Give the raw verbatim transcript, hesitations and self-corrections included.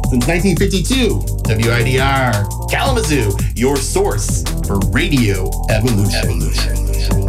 Since nineteen fifty-two, W I D R Kalamazoo, your source for Radio Evolution. Evolution.